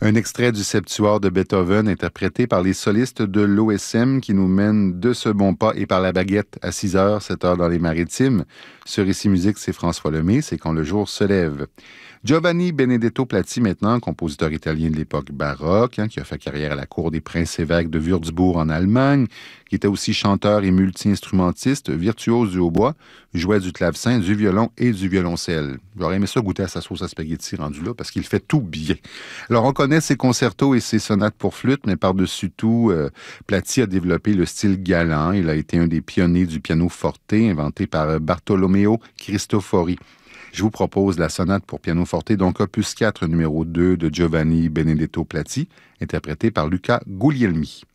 Un extrait du Septuor de Beethoven interprété par les solistes de l'OSM qui nous mènent de ce bon pas et par la baguette à 6h, 7h dans les Maritimes. Ce récit musique, c'est François Lemay, c'est quand le jour se lève. Giovanni Benedetto Platti, maintenant, compositeur italien de l'époque baroque, qui a fait carrière à la cour des princes-évêques de Würzburg en Allemagne, qui était aussi chanteur et multi-instrumentiste, virtuose du hautbois, jouait du clavecin, du violon et du violoncelle. J'aurais aimé ça goûter à sa sauce à spaghetti rendu là, parce qu'il fait tout bien. Alors, on connaît ses concertos et ses sonates pour flûte, mais par-dessus tout, Platti a développé le style galant. Il a été un des pionniers du piano forte, inventé par Bartolomeo Cristofori. Je vous propose la sonate pour piano forte, donc opus 4, numéro 2 de Giovanni Benedetto Platti, interprétée par Luca Guglielmi.